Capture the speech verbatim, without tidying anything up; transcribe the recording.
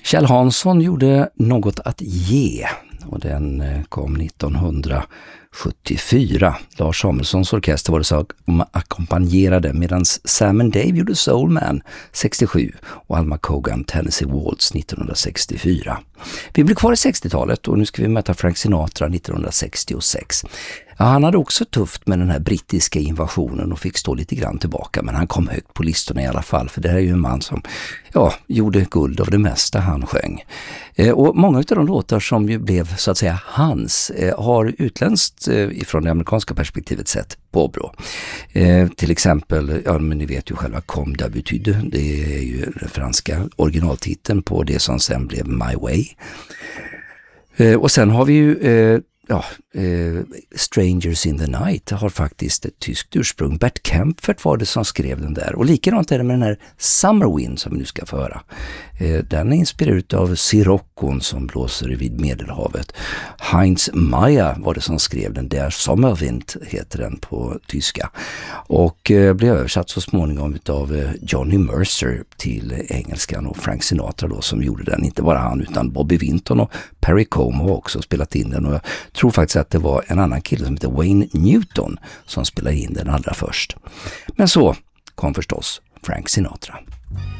Kjell Hansson gjorde Något att ge och den kom nittonhundrasjuttiofyra. Lars Samuelssons orkester var det som ackompanjerade medan Sam and Dave gjorde Soul Man sextiosju och Alma Cogan Tennessee Waltz nittonhundrasextiofyra. Vi blir kvar i sextiotalet och nu ska vi möta Frank Sinatra nittonhundrasextiosex. Ja, han hade också tufft med den här brittiska invasionen och fick stå lite grann tillbaka, men han kom högt på listorna i alla fall, för det här är ju en man som ja, gjorde guld av det mesta han sjöng. Eh, och många av de låtar som ju blev så att säga hans eh, har utländskt eh, ifrån det amerikanska perspektivet sett påbrå. Eh, till exempel, ja men ni vet ju själva Comme d'habitude, det är ju den franska originaltiteln på det som sen blev My Way. Eh, och sen har vi ju eh, Ja, eh, Strangers in the Night har faktiskt ett tyskt ursprung. Bert Kaempfert var det som skrev den där. Och likadant är det med den här Summer Wind som vi nu ska få höra. Eh, den är inspirerad av Siroccon som blåser vid Medelhavet. Heinz Meyer var det som skrev den. Der Sommerwind heter den på tyska. Och eh, blev översatt så småningom av eh, Johnny Mercer till engelskan och Frank Sinatra då som gjorde den. Inte bara han utan Bobby Vinton och Perry Como har också spelat in den, och jag tror faktiskt att det var en annan kille som heter Wayne Newton som spelade in den allra först. Men så kom förstås Frank Sinatra.